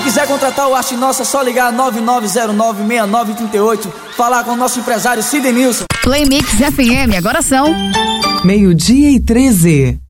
quiser contratar o Arte Nossa, é só ligar 9909-6938. Falar com o nosso empresário Cidenilson. Play Mix FM, agora são 12:13.